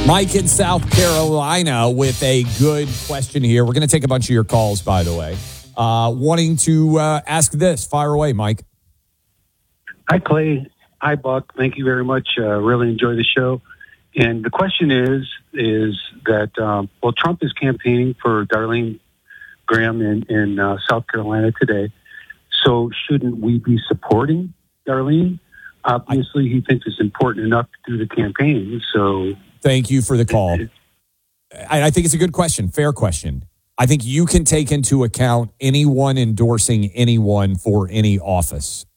Mike in South Carolina with a good question here. We're going to take a bunch of your calls, by the way. Wanting to ask this. Fire away, Mike. Hi, Clay. Hi, Buck. Thank you very much. Really enjoy the show. And the question is that, Trump is campaigning for Darlene Graham in South Carolina today. So shouldn't we be supporting Darlene? Obviously, he thinks it's important enough to do the campaign. So thank you for the call. I think it's a good question, fair question. I think you can take into account anyone endorsing anyone for any office.